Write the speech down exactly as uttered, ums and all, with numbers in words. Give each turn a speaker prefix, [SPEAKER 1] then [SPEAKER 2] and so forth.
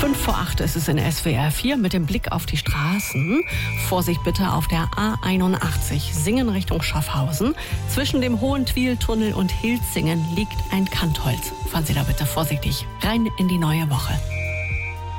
[SPEAKER 1] Fünf vor acht ist es in S W R vier mit dem Blick auf die Straßen. Vorsicht bitte auf der A einundachtzig, Singen Richtung Schaffhausen. Zwischen dem Hohentwiel-Tunnel und Hilzingen liegt ein Kantholz. Fahren Sie da bitte vorsichtig rein in die neue Woche.